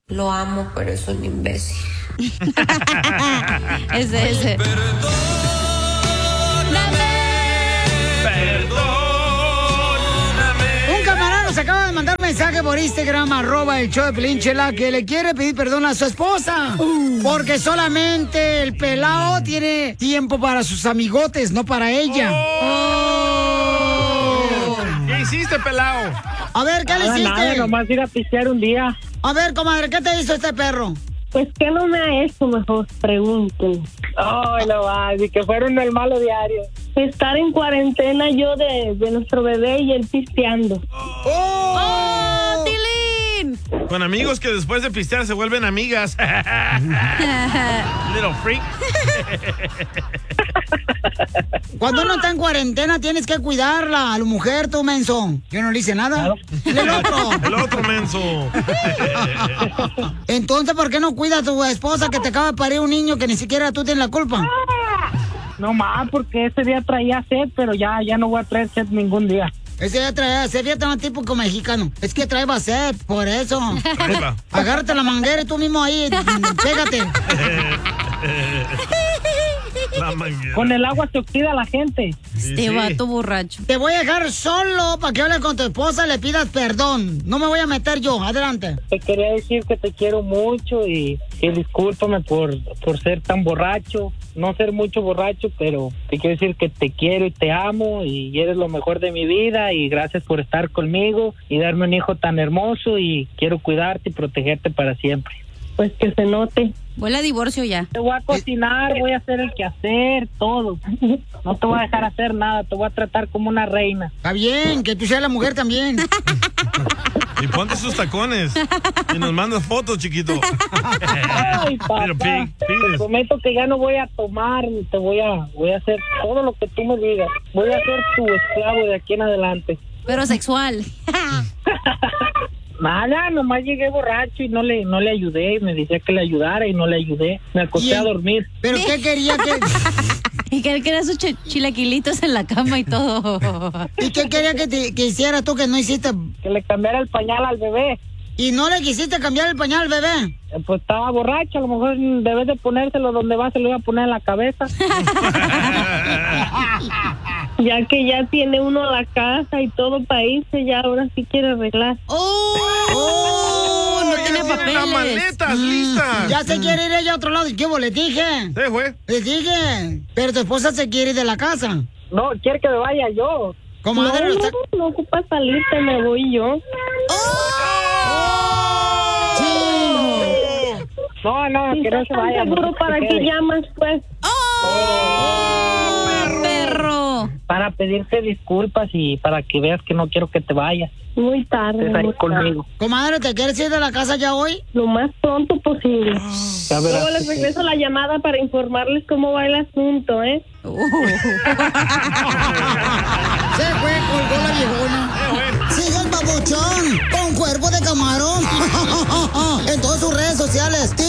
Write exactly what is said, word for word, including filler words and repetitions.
Lo amo, pero es un imbécil. Ese, ese. Un camarada se acaba de mandar mensaje por Instagram, arroba el show de Piolín, Chela, que le quiere pedir perdón a su esposa. Uh. Porque solamente el pelao tiene tiempo para sus amigotes, no para ella. Oh. Oh. ¿Qué hiciste, pelao? A ver, ¿qué le hiciste? Nada, nomás ir a pistear un día. A ver, comadre, ¿qué te hizo este perro? Pues, ¿qué no me ha hecho? Mejor pregunten. Ay, no va, y que fueron el malo diario. Estar en cuarentena yo de, de nuestro bebé y él pisteando. ¡Oh! ¡Oh, Tilín! Con amigos que después de pistear se vuelven amigas. Little freak. Cuando uno está en cuarentena tienes que cuidarla a la mujer, tú, menso. Yo no le hice nada. Claro. El otro. El otro menso. Entonces, ¿por qué no cuida a tu esposa que te acaba de parir un niño que ni siquiera tú tienes la culpa? No más, porque ese día traía sed, pero ya, ya no voy a traer sed ningún día. Ese día traía, ese día tan típico mexicano. Es que traía sed, por eso. Agárrate la manguera y tú mismo ahí, pégate. Con el agua se oxida la gente. Este sí, vato sí. borracho. Te voy a dejar solo para que hables con tu esposa y le pidas perdón. No me voy a meter yo. Adelante. Te quería decir que te quiero mucho y, y discúlpame por, por ser tan borracho. No ser mucho borracho, pero te quiero decir que te quiero y te amo y eres lo mejor de mi vida y gracias por estar conmigo y darme un hijo tan hermoso y quiero cuidarte y protegerte para siempre. Pues que se note. Vuela a divorcio ya. Te voy a cocinar, voy a hacer el quehacer, todo. No te voy a dejar hacer nada, te voy a tratar como una reina. Está bien, que tú seas la mujer también. Y ponte sus tacones. Y nos mandas fotos, chiquito. Ay, papá. Te prometo que ya no voy a tomar, ni te voy a, voy a hacer todo lo que tú me digas. Voy a ser tu esclavo de aquí en adelante. Pero sexual. Nada, nomás llegué borracho y no le no le ayudé. Me decía que le ayudara y no le ayudé. Me acosté a dormir. ¿Pero qué quería que...? Y que él quería sus ch chilaquilitos en la cama y todo. ¿Y qué quería que, te, que hiciera tú que no hiciste? Que le cambiara el pañal al bebé. ¿Y no le quisiste cambiar el pañal al bebé? Eh, pues estaba borracho, a lo mejor debes de ponérselo donde va, se lo iba a poner en la cabeza. Ya que ya tiene uno la casa y todo para irse, ya ahora sí quiere arreglar. ¡Oh! oh no tiene papeles. Las maletas mm. listas. Ya se quiere ir ella a otro lado. ¿Qué vos le dije? Sí, güey. Les dije. Pero tu esposa se quiere ir de la casa. No, quiere que me vaya yo. Comadre, no, está... no, no ocupa salirte, me voy yo. ¡Oh! ¡Sí! No, no, sí, que no se vaya. Seguro para qué llamas, pues. ¡Oh! oh perro. perro! Para pedirte disculpas y para que veas que no quiero que te vayas. Muy tarde. Estás ahí conmigo. Tarde. Comadre, ¿te quieres ir de la casa ya hoy? Lo más pronto posible. Oh. Luego les regreso la llamada para informarles cómo va el asunto, ¿eh? Uh. Se fue, colgó la viejona. Sigue el babuchón con cuerpo de camarón en todas sus redes sociales.